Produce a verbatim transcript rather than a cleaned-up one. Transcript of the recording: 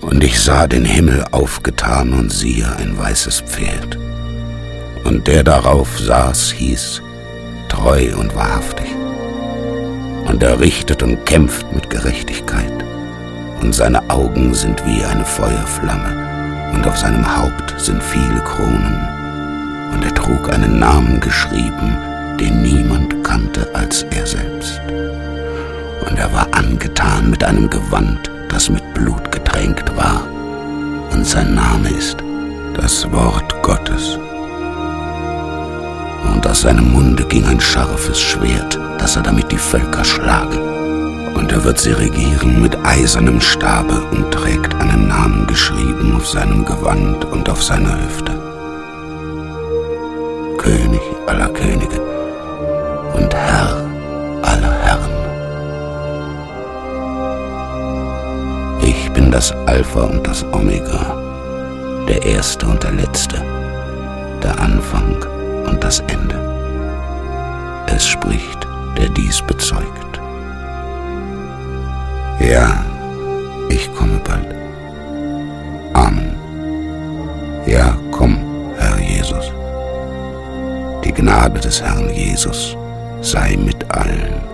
Und ich sah den Himmel aufgetan und siehe ein weißes Pferd. Und der darauf saß, hieß Treu und Wahrhaftig. Und er richtet und kämpft mit Gerechtigkeit. Und seine Augen sind wie eine Feuerflamme, und auf seinem Haupt sind viele Kronen. Und er trug einen Namen geschrieben, den niemand kannte als er selbst. Und er war angetan mit einem Gewand, das mit Blut getränkt war. Und sein Name ist das Wort Gottes. Und aus seinem Munde ging ein scharfes Schwert, dass er damit die Völker schlage. Und er wird sie regieren mit eisernem Stabe und trägt einen Namen geschrieben auf seinem Gewand und auf seiner Hüfte. König aller Könige und Herr aller Herren. Ich bin das Alpha und das Omega, der Erste und der Letzte, der Anfang und das Ende. Es spricht, der dies bezeugt. Ja, ich komme bald. Amen. Ja, komm, Herr Jesus. Die Gnade des Herrn Jesus sei mit allen.